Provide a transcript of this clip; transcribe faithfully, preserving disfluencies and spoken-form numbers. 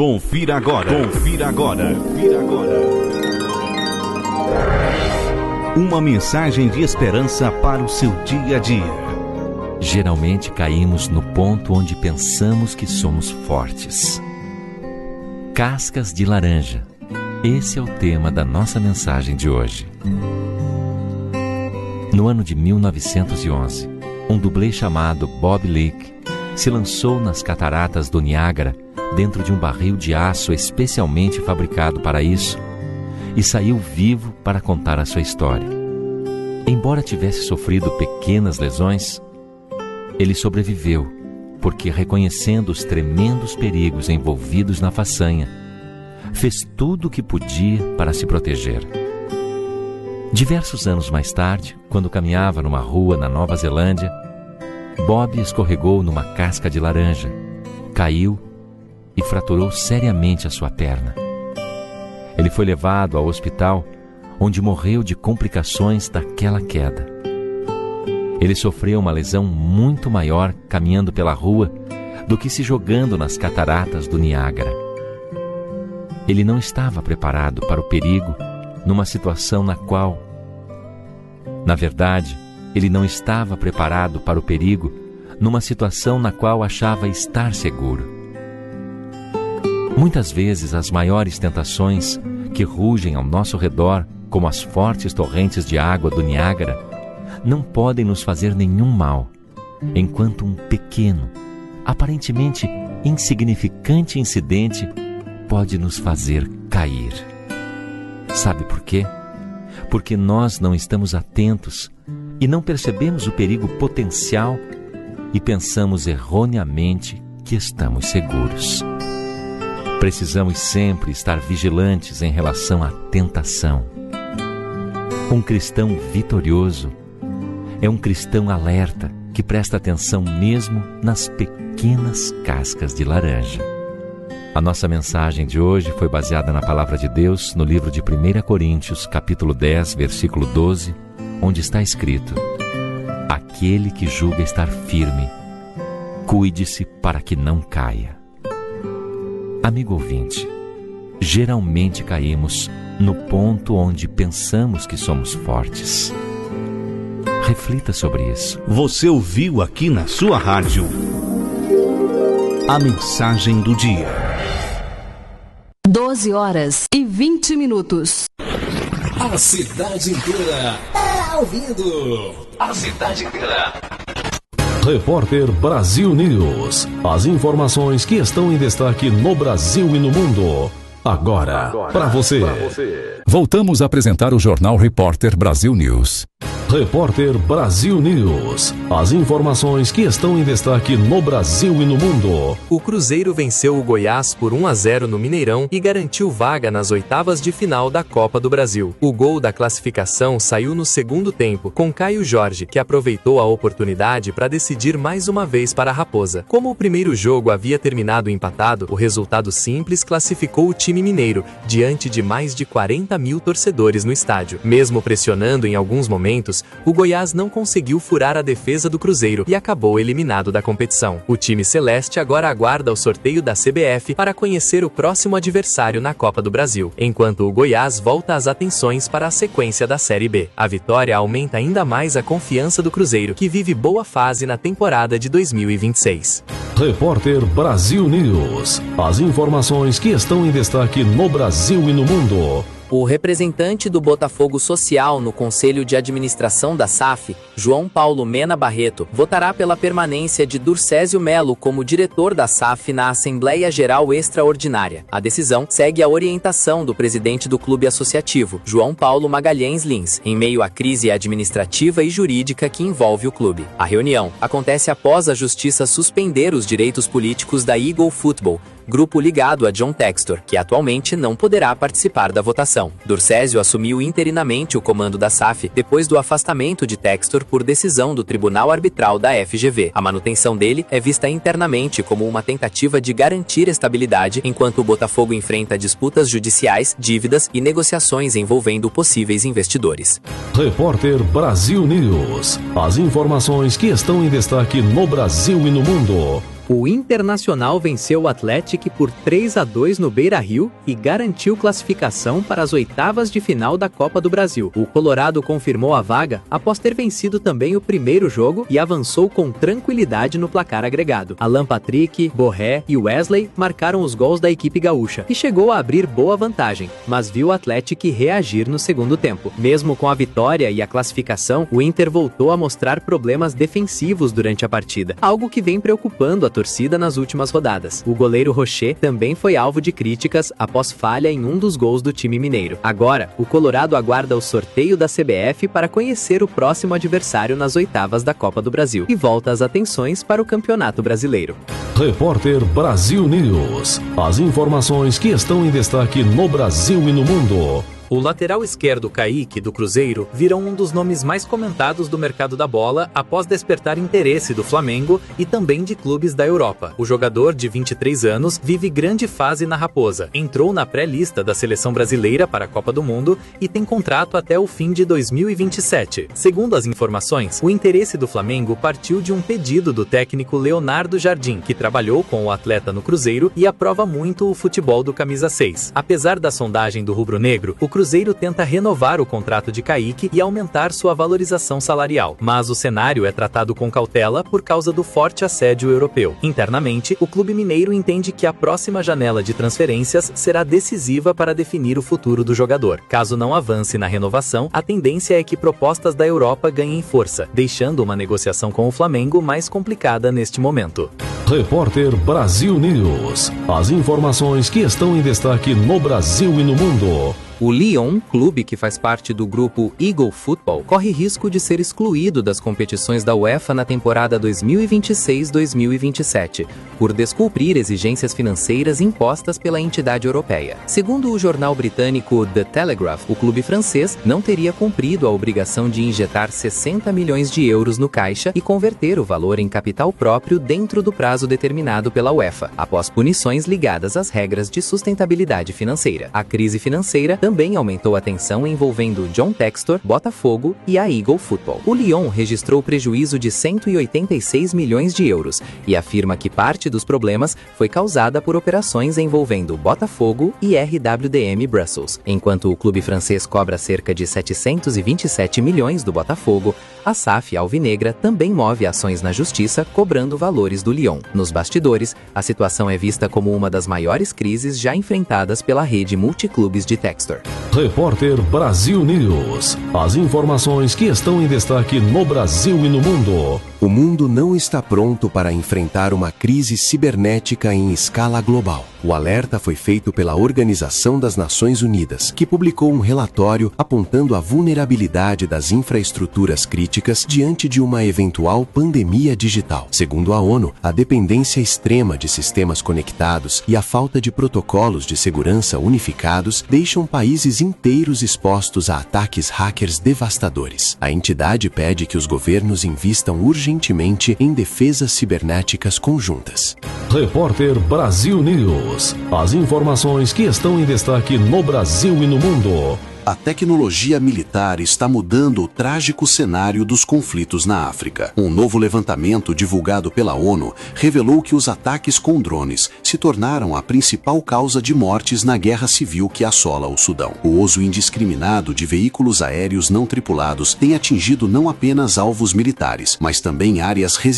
Confira agora. Confira agora. Confira agora. Uma mensagem de esperança para o seu dia a dia. Geralmente caímos no ponto onde pensamos que somos fortes. Cascas de laranja. Esse é o tema da nossa mensagem de hoje. No ano de mil novecentos e onze, um dublê chamado Bob Leake se lançou nas cataratas do Niágara dentro de um barril de aço especialmente fabricado para isso e saiu vivo para contar a sua história. Embora tivesse sofrido pequenas lesões, ele sobreviveu porque, reconhecendo os tremendos perigos envolvidos na façanha, fez tudo o que podia para se proteger. Diversos anos mais tarde, quando caminhava numa rua na Nova Zelândia, Bob escorregou numa casca de laranja, caiu e fraturou seriamente a sua perna. Ele foi levado ao hospital, onde morreu de complicações daquela queda. Ele sofreu uma lesão muito maior caminhando pela rua do que se jogando nas cataratas do Niágara. Ele não estava preparado para o perigo numa situação na qual... Na verdade, ele não estava preparado para o perigo numa situação na qual achava estar seguro. Muitas vezes as maiores tentações que rugem ao nosso redor, como as fortes torrentes de água do Niágara, não podem nos fazer nenhum mal, enquanto um pequeno, aparentemente insignificante incidente pode nos fazer cair. Sabe por quê? Porque nós não estamos atentos e não percebemos o perigo potencial e pensamos erroneamente que estamos seguros. Precisamos sempre estar vigilantes em relação à tentação. Um cristão vitorioso é um cristão alerta que presta atenção mesmo nas pequenas cascas de laranja. A nossa mensagem de hoje foi baseada na Palavra de Deus no livro de primeira Coríntios, capítulo dez, versículo doze, onde está escrito: aquele que julga estar firme, cuide-se para que não caia. Amigo ouvinte, geralmente caímos no ponto onde pensamos que somos fortes. Reflita sobre isso. Você ouviu aqui na sua rádio a mensagem do dia. doze horas e vinte minutos. A cidade inteira tá ouvindo. A cidade inteira. Repórter Brasil News. As informações que estão em destaque no Brasil e no mundo. Agora, Agora para você. você. Voltamos a apresentar o Jornal Repórter Brasil News. Repórter Brasil News. As informações que estão em destaque no Brasil e no mundo. O Cruzeiro venceu o Goiás por um a zero no Mineirão e garantiu vaga nas oitavas de final da Copa do Brasil. O gol da classificação saiu no segundo tempo, com Caio Jorge, que aproveitou a oportunidade para decidir mais uma vez para a Raposa. Como o primeiro jogo havia terminado empatado, o resultado simples classificou o time mineiro, diante de mais de quarenta mil torcedores no estádio. Mesmo pressionando em alguns momentos, o Goiás não conseguiu furar a defesa do Cruzeiro e acabou eliminado da competição. O time celeste agora aguarda o sorteio da C B F para conhecer o próximo adversário na Copa do Brasil, enquanto o Goiás volta as atenções para a sequência da Série B. A vitória aumenta ainda mais a confiança do Cruzeiro, que vive boa fase na temporada de dois mil e vinte e seis. Repórter Brasil News. As informações que estão em destaque no Brasil e no mundo. O representante do Botafogo Social no Conselho de Administração da S A F, João Paulo Mena Barreto, votará pela permanência de Durcésio Melo como diretor da S A F na Assembleia Geral Extraordinária. A decisão segue a orientação do presidente do clube associativo, João Paulo Magalhães Lins, em meio à crise administrativa e jurídica que envolve o clube. A reunião acontece após a Justiça suspender os direitos políticos da Eagle Football, grupo ligado a John Textor, que atualmente não poderá participar da votação. Durcésio assumiu interinamente o comando da S A F depois do afastamento de Textor por decisão do Tribunal Arbitral da F G V. A manutenção dele é vista internamente como uma tentativa de garantir estabilidade enquanto o Botafogo enfrenta disputas judiciais, dívidas e negociações envolvendo possíveis investidores. Repórter Brasil News. As informações que estão em destaque no Brasil e no mundo. O Internacional venceu o Atlético por três a dois no Beira-Rio e garantiu classificação para as oitavas de final da Copa do Brasil. O Colorado confirmou a vaga após ter vencido também o primeiro jogo e avançou com tranquilidade no placar agregado. Alan Patrick, Borré e Wesley marcaram os gols da equipe gaúcha, que chegou a abrir boa vantagem, mas viu o Atlético reagir no segundo tempo. Mesmo com a vitória e a classificação, o Inter voltou a mostrar problemas defensivos durante a partida, algo que vem preocupando a torcida nas últimas rodadas. O goleiro Rocher também foi alvo de críticas após falha em um dos gols do time mineiro. Agora, o Colorado aguarda o sorteio da C B F para conhecer o próximo adversário nas oitavas da Copa do Brasil e volta as atenções para o Campeonato Brasileiro. Repórter Brasil News. As informações que estão em destaque no Brasil e no mundo. O lateral esquerdo Kaique, do Cruzeiro, virou um dos nomes mais comentados do mercado da bola após despertar interesse do Flamengo e também de clubes da Europa. O jogador, de vinte e três anos, vive grande fase na Raposa. Entrou na pré-lista da seleção brasileira para a Copa do Mundo e tem contrato até o fim de dois mil e vinte e sete. Segundo as informações, o interesse do Flamengo partiu de um pedido do técnico Leonardo Jardim, que trabalhou com o atleta no Cruzeiro e aprova muito o futebol do camisa seis. Apesar da sondagem do rubro-negro, o Cruzeiro Cruzeiro tenta renovar o contrato de Kaique e aumentar sua valorização salarial, mas o cenário é tratado com cautela por causa do forte assédio europeu. Internamente, o clube mineiro entende que a próxima janela de transferências será decisiva para definir o futuro do jogador. Caso não avance na renovação, a tendência é que propostas da Europa ganhem força, deixando uma negociação com o Flamengo mais complicada neste momento. Repórter Brasil News. As informações que estão em destaque no Brasil e no mundo. O Lyon, clube que faz parte do grupo Eagle Football, corre risco de ser excluído das competições da UEFA na temporada dois mil e vinte e seis dois mil e vinte e sete, por descumprir exigências financeiras impostas pela entidade europeia. Segundo o jornal britânico The Telegraph, o clube francês não teria cumprido a obrigação de injetar sessenta milhões de euros no caixa e converter o valor em capital próprio dentro do prazo determinado pela UEFA, após punições ligadas às regras de sustentabilidade financeira. A crise financeira também também aumentou a tensão envolvendo John Textor, Botafogo e a Eagle Football. O Lyon registrou prejuízo de cento e oitenta e seis milhões de euros e afirma que parte dos problemas foi causada por operações envolvendo Botafogo e R W D M Brussels. Enquanto o clube francês cobra cerca de setecentos e vinte e sete milhões do Botafogo, a S A F alvinegra também move ações na justiça cobrando valores do Lyon. Nos bastidores, a situação é vista como uma das maiores crises já enfrentadas pela rede multiclubes de Textor. Repórter Brasil News. As informações que estão em destaque no Brasil e no mundo. O mundo não está pronto para enfrentar uma crise cibernética em escala global. O alerta foi feito pela Organização das Nações Unidas, que publicou um relatório apontando a vulnerabilidade das infraestruturas críticas diante de uma eventual pandemia digital. Segundo a ONU, a dependência extrema de sistemas conectados e a falta de protocolos de segurança unificados deixam países inteiros expostos a ataques hackers devastadores. A entidade pede que os governos invistam urgentemente em defesas cibernéticas conjuntas. Repórter Brasil News. As informações que estão em destaque no Brasil e no mundo. A tecnologia militar está mudando o trágico cenário dos conflitos na África. Um novo levantamento divulgado pela ONU revelou que os ataques com drones se tornaram a principal causa de mortes na guerra civil que assola o Sudão. O uso indiscriminado de veículos aéreos não tripulados tem atingido não apenas alvos militares, mas também áreas residenciais